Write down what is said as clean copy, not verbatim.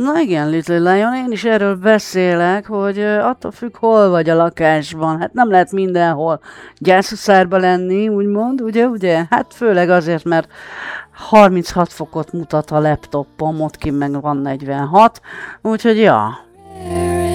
Na igen, Little Lion, én is erről beszélek, hogy attól függ, hol vagy a lakásban. Hát nem lehet mindenhol gyászhuszárba lenni, úgymond, ugye? Hát főleg azért, mert 36 fokot mutat a laptopom, ott kint meg van 46, úgyhogy ja.